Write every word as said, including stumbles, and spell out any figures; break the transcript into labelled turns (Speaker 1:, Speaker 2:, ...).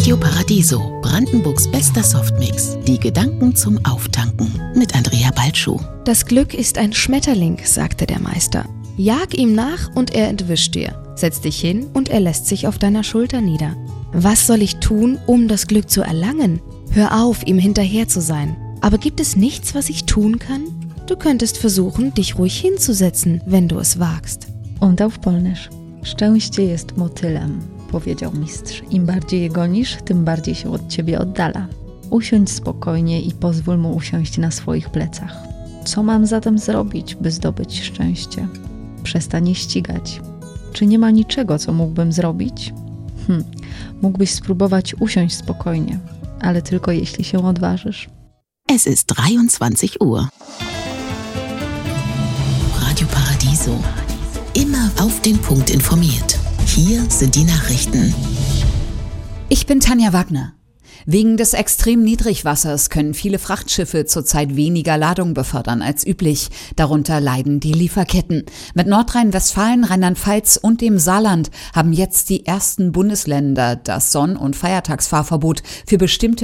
Speaker 1: Radio Paradiso, Brandenburgs bester Softmix. Die Gedanken zum Auftanken mit Andrea Balschuh.
Speaker 2: Das Glück ist ein Schmetterling, sagte der Meister. Jag ihm nach und er entwischt dir. Setz dich hin und er lässt sich auf deiner Schulter nieder. Was soll ich tun, um das Glück zu erlangen? Hör auf, ihm hinterher zu sein. Aber gibt es nichts, was ich tun kann? Du könntest versuchen, dich ruhig hinzusetzen, wenn du es wagst.
Speaker 3: Und auf Polnisch. Szczęście jest motylem, powiedział mistrz. Im bardziej je gonisz, tym bardziej się od ciebie oddala. Usiądź spokojnie i pozwól mu usiąść na swoich plecach. Co mam zatem zrobić, by zdobyć szczęście? Przestań je ścigać. Czy nie ma niczego, co mógłbym zrobić? Hm, mógłbyś spróbować usiąść spokojnie, ale tylko jeśli się odważysz.
Speaker 1: Es ist dreiundzwanzig Uhr. Radio Paradiso. Immer auf den Punkt informiert. Hier sind die Nachrichten.
Speaker 4: Ich bin Tanja Wagner. Wegen des extremen Niedrigwassers können viele Frachtschiffe zurzeit weniger Ladung befördern als üblich. Darunter leiden die Lieferketten. Mit Nordrhein-Westfalen, Rheinland-Pfalz und dem Saarland haben jetzt die ersten Bundesländer das Sonn- und Feiertagsfahrverbot für bestimmte